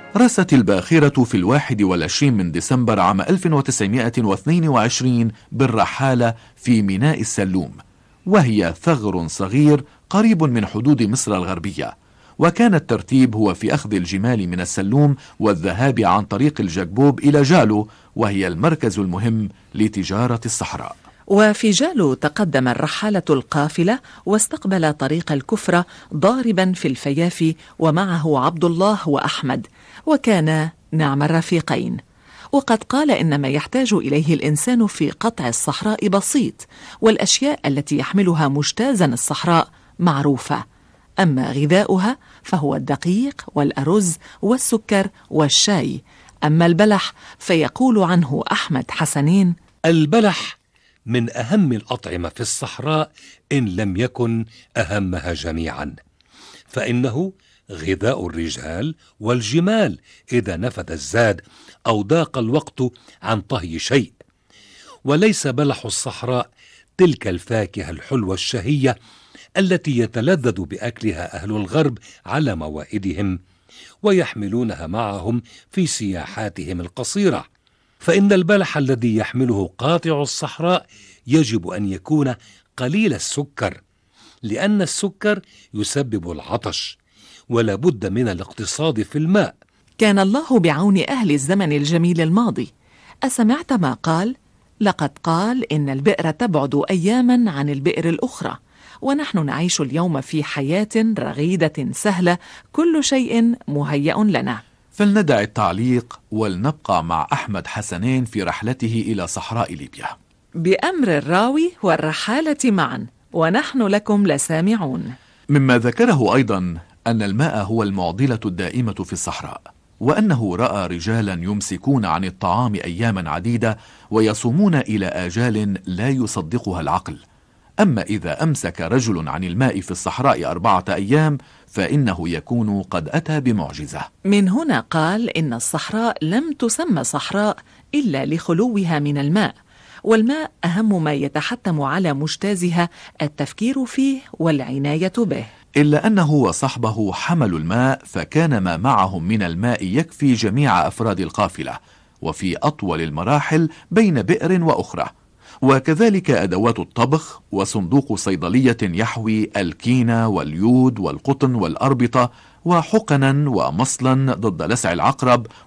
رست الباخرة في 21 من ديسمبر عام 1922 بالرحالة في ميناء السلوم، وهي ثغر صغير قريب من حدود مصر الغربية. وكان الترتيب هو في أخذ الجمال من السلوم والذهاب عن طريق الجكبوب إلى جالو، وهي المركز المهم لتجارة الصحراء. وفي جالو تقدم الرحالة القافلة واستقبل طريق الكفرة ضاربا في الفيافي، ومعه عبد الله وأحمد، وكان نعم الرفيقين. وقد قال إن ما يحتاج إليه الإنسان في قطع الصحراء بسيط، والأشياء التي يحملها مجتازا الصحراء معروفة، أما غذاؤها فهو الدقيق والأرز والسكر والشاي. أما البلح فيقول عنه أحمد حسنين: البلح من أهم الأطعمة في الصحراء إن لم يكن أهمها جميعا، فإنه غذاء الرجال والجمال إذا نفد الزاد أو ضاق الوقت عن طهي شيء. وليس بلح الصحراء تلك الفاكهة الحلوة الشهية التي يتلذذ بأكلها أهل الغرب على موائدهم ويحملونها معهم في سياحاتهم القصيرة، فإن البلح الذي يحمله قاطع الصحراء يجب أن يكون قليل السكر، لأن السكر يسبب العطش، ولا بد من الاقتصاد في الماء. كان الله بعون أهل الزمن الجميل الماضي. أسمعت ما قال؟ لقد قال إن البئر تبعد أياما عن البئر الأخرى، ونحن نعيش اليوم في حياة رغيدة سهلة، كل شيء مهيأ لنا. فلندع التعليق ولنبقى مع أحمد حسنين في رحلته إلى صحراء ليبيا. بأمر الراوي والرحالة معا، ونحن لكم لسامعون. مما ذكره أيضا أن الماء هو المعضلة الدائمة في الصحراء، وأنه رأى رجالا يمسكون عن الطعام أياما عديدة ويصومون إلى آجال لا يصدقها العقل. أما إذا أمسك رجل عن الماء في الصحراء 4 أيام فإنه يكون قد أتى بمعجزة. من هنا قال إن الصحراء لم تسمى صحراء إلا لخلوها من الماء، والماء أهم ما يتحتم على مجتازها التفكير فيه والعناية به. إلا أنه وصحبه حملوا الماء، فكان ما معهم من الماء يكفي جميع أفراد القافلة، وفي أطول المراحل بين بئر وأخرى. وكذلك أدوات الطبخ وصندوق صيدلية يحوي الكين واليود والقطن والأربطة وحقنا ومصلا ضد لسع العقرب